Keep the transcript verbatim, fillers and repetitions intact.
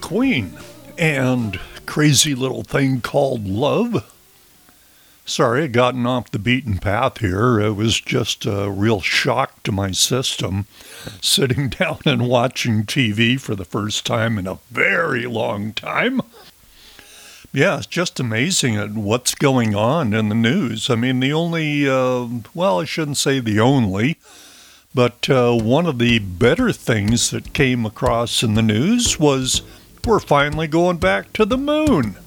Queen and Crazy Little Thing Called Love. Sorry, I've gotten off the beaten path here. It was just a real shock to my system sitting down and watching T V for the first time in a very long time. Yeah, it's just amazing at what's going on in the news. I mean, the only, uh, well, I shouldn't say the only, but uh, one of the better things that came across in the news was we're finally going back to the moon.